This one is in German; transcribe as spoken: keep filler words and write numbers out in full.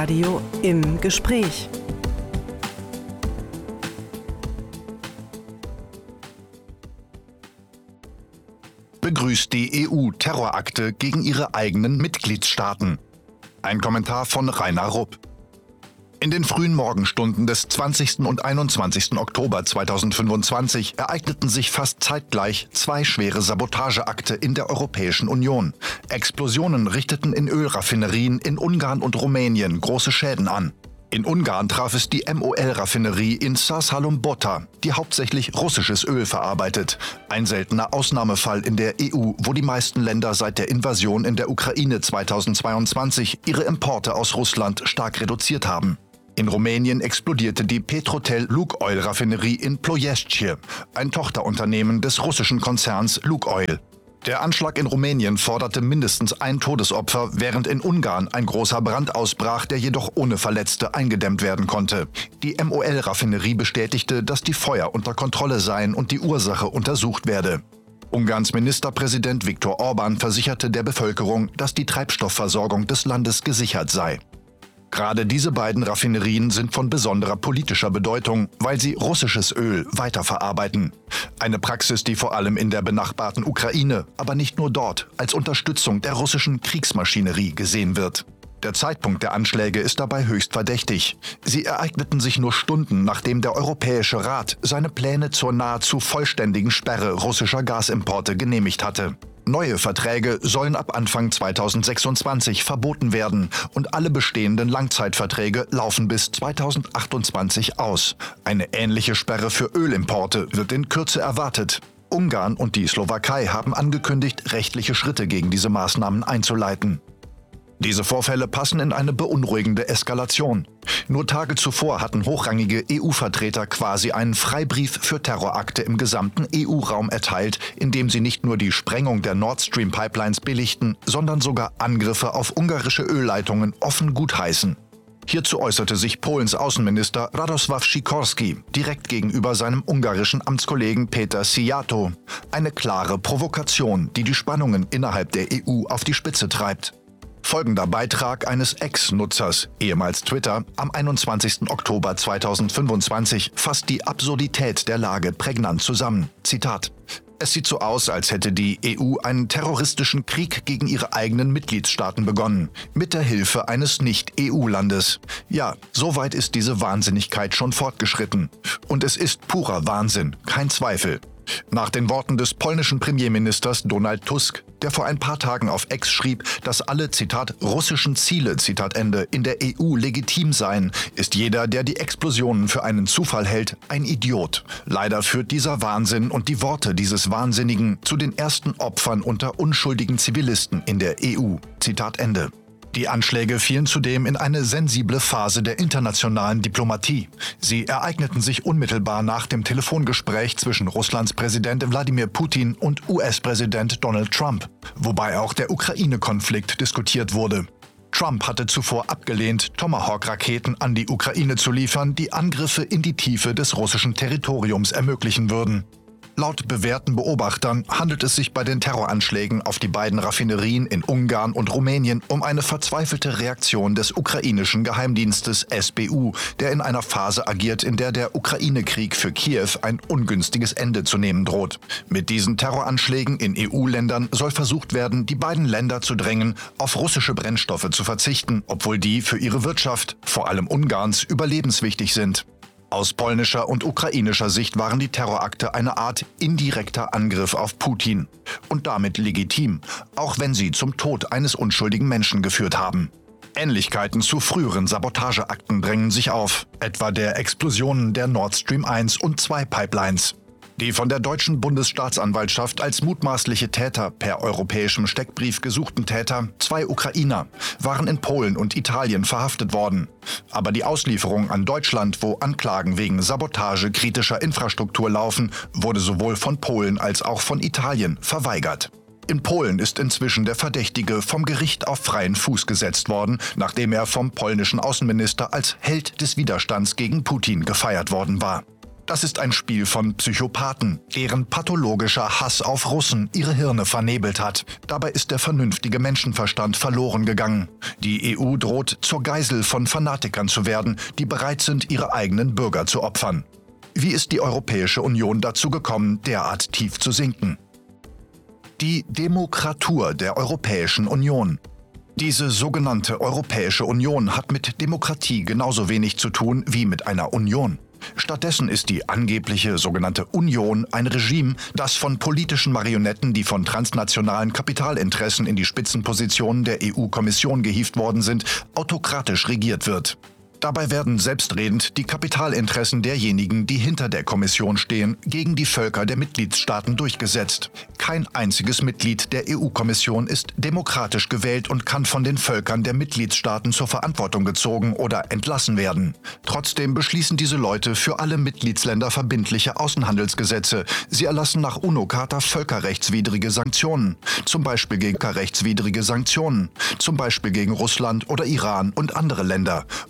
Inforadio im Gespräch. Begrüßt die E U Terrorakte gegen ihre eigenen Mitgliedstaaten. Ein Kommentar von Rainer Rupp. In den frühen Morgenstunden des zwanzigsten und einundzwanzigsten Oktober zweitausendfünfundzwanzig ereigneten sich fast zeitgleich zwei schwere Sabotageakte in der Europäischen Union. Explosionen richteten in Ölraffinerien in Ungarn und Rumänien große Schäden an. In Ungarn traf es die M O L-Raffinerie in Százhalombatta, die hauptsächlich russisches Öl verarbeitet. Ein seltener Ausnahmefall in der E U, wo die meisten Länder seit der Invasion in der Ukraine zweitausendzweiundzwanzig ihre Importe aus Russland stark reduziert haben. In Rumänien explodierte die Petrotel-Lukoil-Raffinerie in Ploiești, ein Tochterunternehmen des russischen Konzerns Lukoil. Der Anschlag in Rumänien forderte mindestens ein Todesopfer, während in Ungarn ein großer Brand ausbrach, der jedoch ohne Verletzte eingedämmt werden konnte. Die M O L-Raffinerie bestätigte, dass die Feuer unter Kontrolle seien und die Ursache untersucht werde. Ungarns Ministerpräsident Viktor Orbán versicherte der Bevölkerung, dass die Treibstoffversorgung des Landes gesichert sei. Gerade diese beiden Raffinerien sind von besonderer politischer Bedeutung, weil sie russisches Öl weiterverarbeiten. Eine Praxis, die vor allem in der benachbarten Ukraine, aber nicht nur dort, als Unterstützung der russischen Kriegsmaschinerie gesehen wird. Der Zeitpunkt der Anschläge ist dabei höchst verdächtig. Sie ereigneten sich nur Stunden, nachdem der Europäische Rat seine Pläne zur nahezu vollständigen Sperre russischer Gasimporte genehmigt hatte. Neue Verträge sollen ab Anfang zweitausendsechsundzwanzig verboten werden und alle bestehenden Langzeitverträge laufen bis zweitausendachtundzwanzig aus. Eine ähnliche Sperre für Ölimporte wird in Kürze erwartet. Ungarn und die Slowakei haben angekündigt, rechtliche Schritte gegen diese Maßnahmen einzuleiten. Diese Vorfälle passen in eine beunruhigende Eskalation. Nur Tage zuvor hatten hochrangige E U-Vertreter quasi einen Freibrief für Terrorakte im gesamten E U-Raum erteilt, indem sie nicht nur die Sprengung der Nord Stream-Pipelines billigten, sondern sogar Angriffe auf ungarische Ölleitungen offen gutheißen. Hierzu äußerte sich Polens Außenminister Radosław Sikorski direkt gegenüber seinem ungarischen Amtskollegen Péter Szijjártó. Eine klare Provokation, die die Spannungen innerhalb der E U auf die Spitze treibt. Folgender Beitrag eines Ex-Nutzers, ehemals Twitter, am einundzwanzigsten Oktober zweitausendfünfundzwanzig fasst die Absurdität der Lage prägnant zusammen. Zitat: Es sieht so aus, als hätte die E U einen terroristischen Krieg gegen ihre eigenen Mitgliedstaaten begonnen, mit der Hilfe eines Nicht-E U-Landes. Ja, so weit ist diese Wahnsinnigkeit schon fortgeschritten. Und es ist purer Wahnsinn, kein Zweifel. Nach den Worten des polnischen Premierministers Donald Tusk, der vor ein paar Tagen auf X schrieb, dass alle, Zitat, russischen Ziele, Zitat Ende, in der E U legitim seien, ist jeder, der die Explosionen für einen Zufall hält, ein Idiot. Leider führt dieser Wahnsinn und die Worte dieses Wahnsinnigen zu den ersten Opfern unter unschuldigen Zivilisten in der E U. Zitat Ende. Die Anschläge fielen zudem in eine sensible Phase der internationalen Diplomatie. Sie ereigneten sich unmittelbar nach dem Telefongespräch zwischen Russlands Präsident Wladimir Putin und U S-Präsident Donald Trump, wobei auch der Ukraine-Konflikt diskutiert wurde. Trump hatte zuvor abgelehnt, Tomahawk-Raketen an die Ukraine zu liefern, die Angriffe in die Tiefe des russischen Territoriums ermöglichen würden. Laut bewährten Beobachtern handelt es sich bei den Terroranschlägen auf die beiden Raffinerien in Ungarn und Rumänien um eine verzweifelte Reaktion des ukrainischen Geheimdienstes S B U, der in einer Phase agiert, in der der Ukraine-Krieg für Kiew ein ungünstiges Ende zu nehmen droht. Mit diesen Terroranschlägen in E U-Ländern soll versucht werden, die beiden Länder zu drängen, auf russische Brennstoffe zu verzichten, obwohl die für ihre Wirtschaft, vor allem Ungarns, überlebenswichtig sind. Aus polnischer und ukrainischer Sicht waren die Terrorakte eine Art indirekter Angriff auf Putin und damit legitim, auch wenn sie zum Tod eines unschuldigen Menschen geführt haben. Ähnlichkeiten zu früheren Sabotageakten drängen sich auf, etwa der Explosionen der Nord Stream eins und zwei Pipelines. Die von der deutschen Bundesstaatsanwaltschaft als mutmaßliche Täter per europäischem Steckbrief gesuchten Täter, zwei Ukrainer, waren in Polen und Italien verhaftet worden. Aber die Auslieferung an Deutschland, wo Anklagen wegen Sabotage kritischer Infrastruktur laufen, wurde sowohl von Polen als auch von Italien verweigert. In Polen ist inzwischen der Verdächtige vom Gericht auf freien Fuß gesetzt worden, nachdem er vom polnischen Außenminister als Held des Widerstands gegen Putin gefeiert worden war. Das ist ein Spiel von Psychopathen, deren pathologischer Hass auf Russen ihre Hirne vernebelt hat. Dabei ist der vernünftige Menschenverstand verloren gegangen. Die E U droht, zur Geisel von Fanatikern zu werden, die bereit sind, ihre eigenen Bürger zu opfern. Wie ist die Europäische Union dazu gekommen, derart tief zu sinken? Die Demokratur der Europäischen Union. Diese sogenannte Europäische Union hat mit Demokratie genauso wenig zu tun wie mit einer Union. Stattdessen ist die angebliche sogenannte Union ein Regime, das von politischen Marionetten, die von transnationalen Kapitalinteressen in die Spitzenpositionen der E U-Kommission gehievt worden sind, autokratisch regiert wird. Dabei werden selbstredend die Kapitalinteressen derjenigen, die hinter der Kommission stehen, gegen die Völker der Mitgliedstaaten durchgesetzt. Kein einziges Mitglied der E U-Kommission ist demokratisch gewählt und kann von den Völkern der Mitgliedstaaten zur Verantwortung gezogen oder entlassen werden. Trotzdem beschließen diese Leute für alle Mitgliedsländer verbindliche Außenhandelsgesetze. Sie erlassen nach UNO-Charta völkerrechtswidrige Sanktionen, zum Beispiel gegen völkerrechtswidrige Sanktionen, zum Beispiel gegen Russland oder Iran und andere Länder.